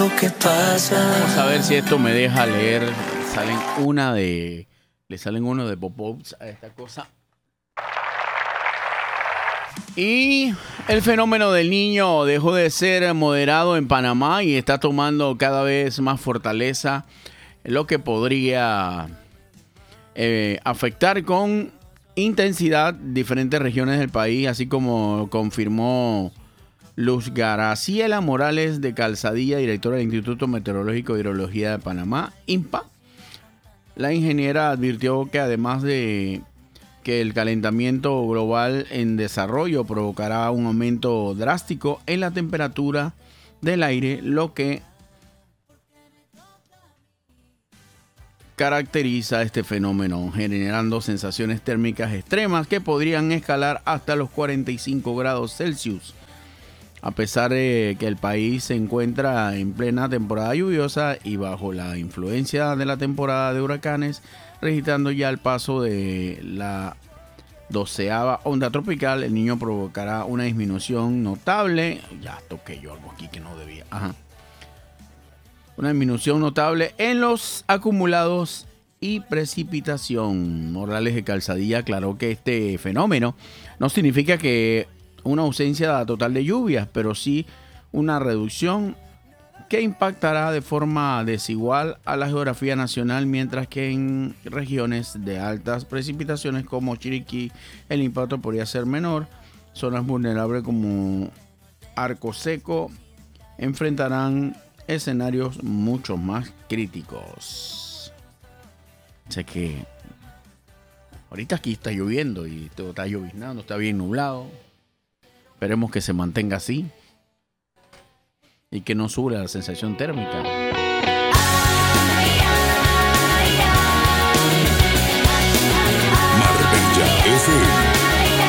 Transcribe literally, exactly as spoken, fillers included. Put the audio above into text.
¿Qué pasa? Vamos a ver si esto me deja leer. Salen una de. Le salen uno de pop-ups a esta cosa. Y el fenómeno del niño dejó de ser moderado en Panamá y está tomando cada vez más fortaleza, lo que podría eh, afectar con intensidad diferentes regiones del país, así como confirmó Luz Graciela Morales de Calzadilla, directora del Instituto Meteorológico de Hidrología de Panamá, INPA. La ingeniera advirtió que además de que el calentamiento global en desarrollo provocará un aumento drástico en la temperatura del aire, lo que caracteriza este fenómeno, generando sensaciones térmicas extremas que podrían escalar hasta los cuarenta y cinco grados Celsius. A pesar de que el país se encuentra en plena temporada lluviosa y bajo la influencia de la temporada de huracanes, registrando ya el paso de la doceava onda tropical, el niño provocará una disminución notable. Ya toqué yo algo aquí que no debía. Ajá. Una disminución notable en los acumulados y precipitación. Morales de Calzadilla aclaró que este fenómeno no significa que una ausencia total de lluvias, pero sí una reducción que impactará de forma desigual a la geografía nacional, mientras que en regiones de altas precipitaciones como Chiriquí el impacto podría ser menor. Zonas vulnerables como Arco Seco enfrentarán escenarios mucho más críticos. Sé que ahorita aquí está lloviendo y todo está lloviznando, está bien nublado. Esperemos que se mantenga así y que no suba la sensación térmica.